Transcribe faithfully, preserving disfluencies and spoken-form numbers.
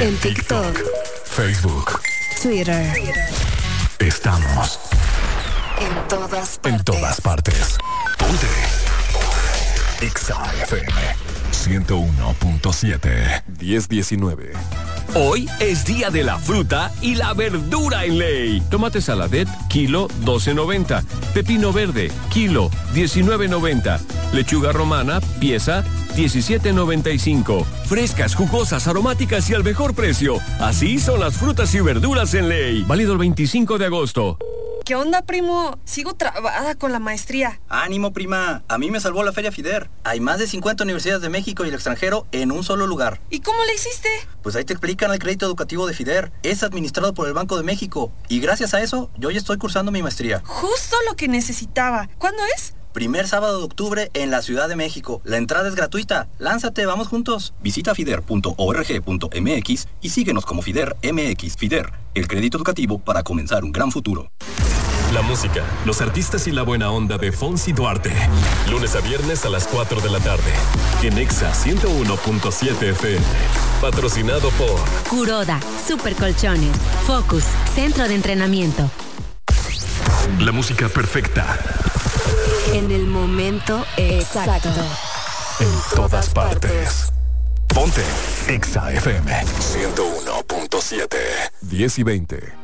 En TikTok, Facebook, Twitter. Estamos en todas partes. En todas partes. Ponte. Exa F M ciento uno punto siete. diez diecinueve. Hoy es día de la fruta y la verdura en Ley. Tomate saladet, kilo doce noventa. Pepino verde, kilo diecinueve noventa. Lechuga romana, pieza diecisiete noventa y cinco. Frescas, jugosas, aromáticas y al mejor precio. Así son las frutas y verduras en Ley. Válido el veinticinco de agosto. ¿Qué onda, primo? Sigo trabada con la maestría. ¡Ánimo, prima! A mí me salvó la Feria FIDER. Hay más de cincuenta universidades de México y el extranjero en un solo lugar. ¿Y cómo le hiciste? Pues ahí te explican el crédito educativo de FIDER. Es administrado por el Banco de México. Y gracias a eso, yo ya estoy cursando mi maestría. Justo lo que necesitaba. ¿Cuándo es? Primer sábado de octubre en la Ciudad de México. La entrada es gratuita. Lánzate, vamos juntos. Visita fider punto org punto m x y síguenos como FIDER M X. FIDER, el crédito educativo para comenzar un gran futuro. La música, los artistas y la buena onda de Fonsi Duarte. Lunes a viernes a las cuatro de la tarde. En Exa ciento uno punto siete F M. Patrocinado por Kuroda, Super Colchones, Focus, Centro de Entrenamiento. La música perfecta. En el momento exacto. En todas partes. Ponte Exa F M ciento uno punto siete. diez y veinte.